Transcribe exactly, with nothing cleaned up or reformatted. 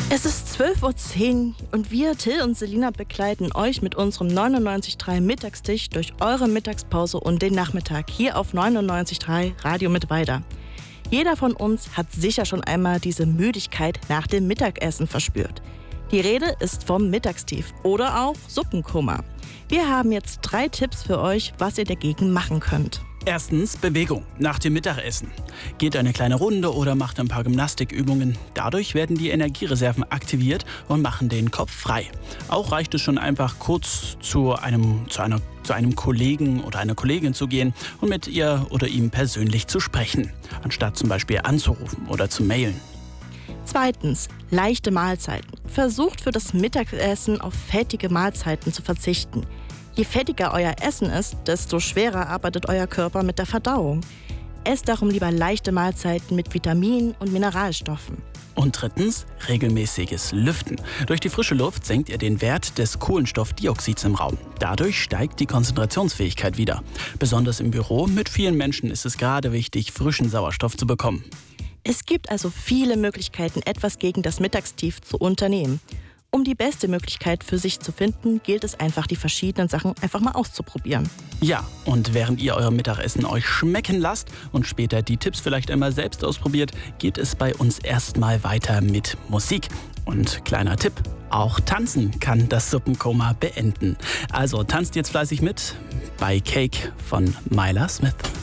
Es ist zwölf Uhr zehn und wir, Till und Selina, begleiten euch mit unserem neunundneunzig Komma drei Mittagstisch durch eure Mittagspause und den Nachmittag hier auf neunundneunzig Komma drei Radio Mittweida. Jeder von uns hat sicher schon einmal diese Müdigkeit nach dem Mittagessen verspürt. Die Rede ist vom Mittagstief oder auch Suppenkoma. Wir haben jetzt drei Tipps für euch, was ihr dagegen machen könnt. Erstens Bewegung nach dem Mittagessen. Geht eine kleine Runde oder macht ein paar Gymnastikübungen. Dadurch werden die Energiereserven aktiviert und machen den Kopf frei. Auch reicht es schon einfach kurz zu einem, zu einer, zu einem Kollegen oder einer Kollegin zu gehen und mit ihr oder ihm persönlich zu sprechen, anstatt zum Beispiel anzurufen oder zu mailen. Zweitens, leichte Mahlzeiten. Versucht für das Mittagessen auf fettige Mahlzeiten zu verzichten. Je fettiger euer Essen ist, desto schwerer arbeitet euer Körper mit der Verdauung. Esst darum lieber leichte Mahlzeiten mit Vitaminen und Mineralstoffen. Und drittens, regelmäßiges Lüften. Durch die frische Luft senkt ihr den Wert des Kohlenstoffdioxids im Raum. Dadurch steigt die Konzentrationsfähigkeit wieder. Besonders im Büro mit vielen Menschen ist es gerade wichtig, frischen Sauerstoff zu bekommen. Es gibt also viele Möglichkeiten, etwas gegen das Mittagstief zu unternehmen. Um die beste Möglichkeit für sich zu finden, gilt es einfach, die verschiedenen Sachen einfach mal auszuprobieren. Ja, und während ihr euer Mittagessen euch schmecken lasst und später die Tipps vielleicht einmal selbst ausprobiert, geht es bei uns erstmal weiter mit Musik. Und kleiner Tipp, auch tanzen kann das Suppenkoma beenden. Also tanzt jetzt fleißig mit bei Cake von Myla Smith.